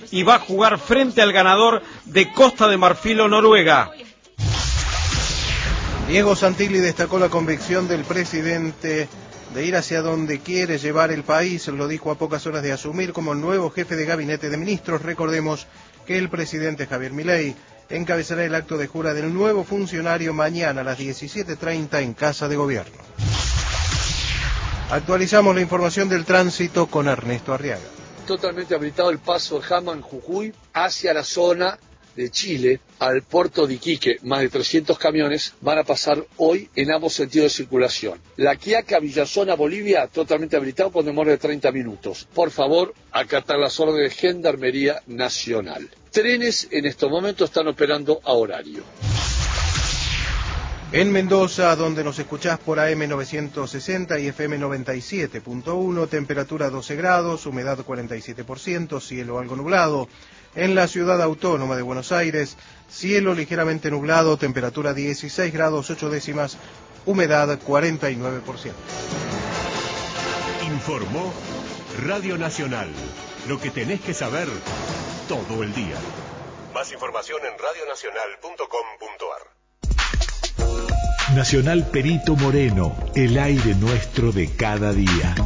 y va a jugar frente al ganador de Costa de Marfil o Noruega. Diego Santilli destacó la convicción del presidente de ir hacia donde quiere llevar el país. Lo dijo a pocas horas de asumir como el nuevo jefe de gabinete de ministros. Recordemos que el presidente Javier Milei encabezará el acto de jura del nuevo funcionario mañana a las 17:30 en Casa de Gobierno. Actualizamos la información del tránsito con Ernesto Arriaga. Totalmente habilitado el paso de Jama en Jujuy hacia la zona de Chile, al puerto de Iquique. Más de 300 camiones van a pasar hoy en ambos sentidos de circulación. La Quiaca, Villazón a Bolivia, totalmente habilitado con demora de 30 minutos. Por favor, acatar las órdenes de Gendarmería Nacional. Trenes en estos momentos están operando a horario. En Mendoza, donde nos escuchás por AM 960 y FM 97.1, temperatura 12 grados, humedad 47%, cielo algo nublado. En la ciudad autónoma de Buenos Aires, cielo ligeramente nublado, temperatura 16 grados 8 décimas, humedad 49%. Informó Radio Nacional, lo que tenés que saber todo el día. Más información en radionacional.com.ar. Nacional Perito Moreno, el aire nuestro de cada día.